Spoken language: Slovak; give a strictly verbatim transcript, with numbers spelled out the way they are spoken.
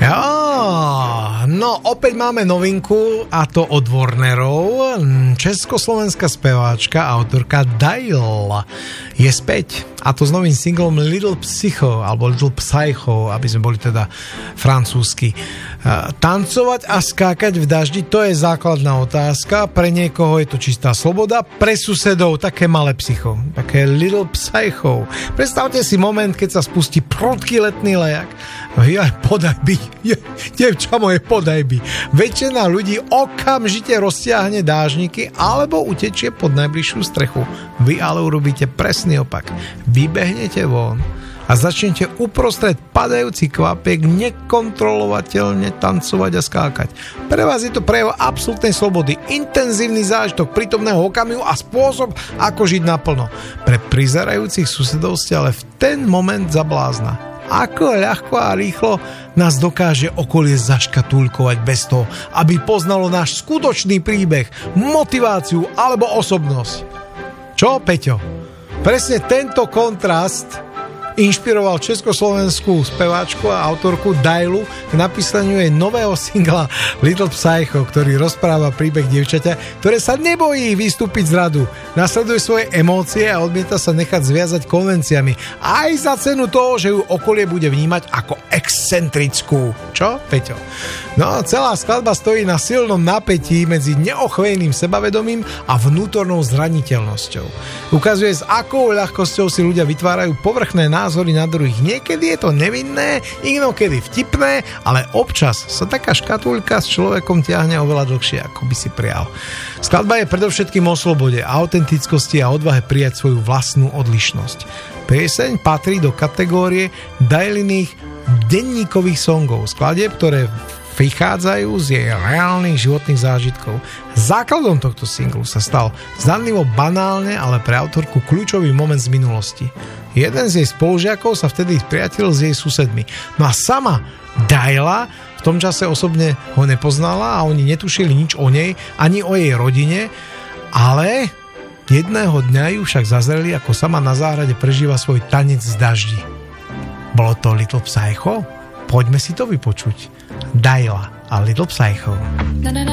Ja, no opäť máme novinku a to od Warnerov. Československá speváčka a autorka Dail je späť a to s novým singlom Little Psycho alebo Little Psycho, aby sme boli teda francúzsky. Tancovať a skákať v daždi, to je základná otázka. Pre niekoho je to čistá sloboda, pre susedov také malé psycho, také Little Psycho. Predstavte si moment, keď sa spustí prudký letný lejak. Ja, podaj by, je, devča moje, podaj by. Väčšina ľudí okamžite roztiahne dážniky alebo utečie pod najbližšiu strechu. Vy ale urobíte presný opak. Vybehnete von a začnete uprostred padajúcich kvapiek nekontrolovateľne tancovať a skákať. Pre vás je to prejav absolútnej slobody, intenzívny zážitok prítomného okamihu a spôsob, ako žiť naplno. Pre prizerajúcich susedov ste ale v ten moment za blázna. Ako ľahko a rýchlo nás dokáže okolie zaškatulkovať bez toho, aby poznalo náš skutočný príbeh, motiváciu alebo osobnosť. Čo, Peťo? Presne tento kontrast inšpiroval československú speváčku a autorku Dailu k napísaniu jej nového singla Little Psycho, ktorý rozpráva príbeh dievčaťa, ktoré sa nebojí vystúpiť z radu, nasleduje svoje emócie a odmieta sa nechať zviazať konvenciami, aj za cenu toho, že ju okolie bude vnímať ako excentrickú. Čo, Peťo? No, celá skladba stojí na silnom napätí medzi neochvejným sebavedomím a vnútornou zraniteľnosťou. Ukazuje, s akou ľahkosťou si ľudia vytvárajú povrchné názory na druhých. Niekedy je to nevinné, inokedy vtipné, ale občas sa taká škatulka s človekom ťahne oveľa dlhšie, ako by si prial. Skladba je predovšetkým o slobode, autentickosti a odvahe prijať svoju vlastnú odlišnosť. Pieseň patrí do kategórie Dailiných denníkových songov, skladieb, ktoré vychádzajú z jej reálnych životných zážitkov. Základom tohto singlu sa stal zdanlivo banálne, ale pre autorku kľúčový moment z minulosti. Jeden z jej spolužiakov sa vtedy spriateľil s jej susedmi. No a sama Daila v tom čase osobne ho nepoznala a oni netušili nič o nej, ani o jej rodine, ale jedného dňa ju však zazreli, ako sama na záhrade prežíva svoj tanec z daždi. Bolo to Little Psycho? Poďme si to vypočuť. Daila a Little Psycho.